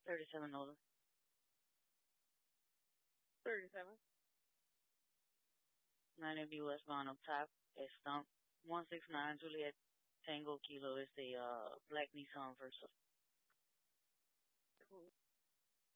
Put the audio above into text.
37 Nola. 37. 9AB westbound up top at Stump. 169 Juliet Tango Kilo is the black Nissan Versa. Cool.